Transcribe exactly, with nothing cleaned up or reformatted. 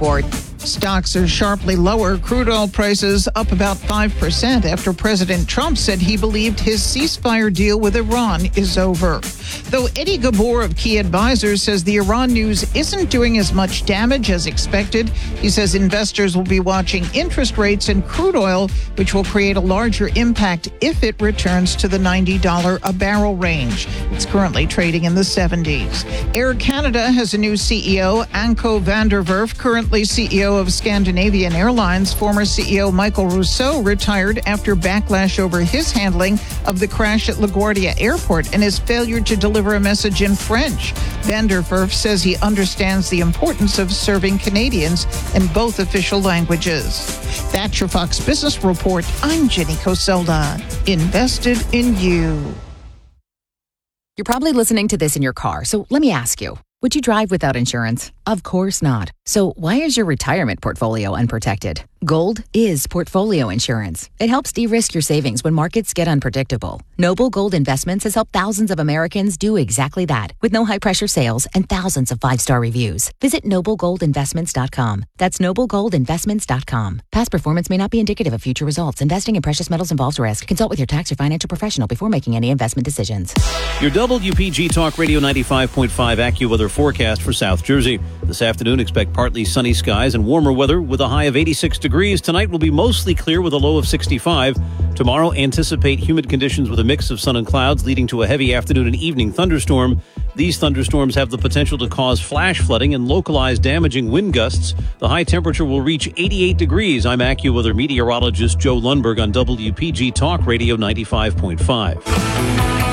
report. Stocks are sharply lower. Crude oil prices up about five percent after President Trump said he believed his ceasefire deal with Iran is over. Though Eddie Gabor of Key Advisors says the Iran news isn't doing as much damage as expected, he says investors will be watching interest rates and crude oil, which will create a larger impact if it returns to the ninety dollars a barrel range. It's currently trading in the seventies. Air Canada has a new C E O, Anko van der Werf, currently C E O of Scandinavian Airlines. Former C E O Michael Rousseau retired after backlash over his handling of the crash at LaGuardia Airport and his failure to deliver a message in French. Van der Werf says he understands the importance of serving Canadians in both official languages. That's your Fox Business Report. I'm Jenny Coselda. Invested in you. You're probably listening to this in your car, so let me ask you. Would you drive without insurance? Of course not. So why is your retirement portfolio unprotected? Gold is portfolio insurance. It helps de-risk your savings when markets get unpredictable. Noble Gold Investments has helped thousands of Americans do exactly that, with no high-pressure sales and thousands of five-star reviews. Visit noble gold investments dot com. That's noble gold investments dot com. Past performance may not be indicative of future results. Investing in precious metals involves risk. Consult with your tax or financial professional before making any investment decisions. Your W P G Talk Radio ninety-five point five AccuWeather forecast for South Jersey. This afternoon, expect partly sunny skies and warmer weather with a high of eighty-six degrees. Tonight will be mostly clear with a low of sixty-five. Tomorrow, anticipate humid conditions with a mix of sun and clouds, leading to a heavy afternoon and evening thunderstorm. These thunderstorms have the potential to cause flash flooding and localized damaging wind gusts. The high temperature will reach eighty-eight degrees. I'm AccuWeather meteorologist Joe Lundberg on W P G Talk Radio ninety-five point five.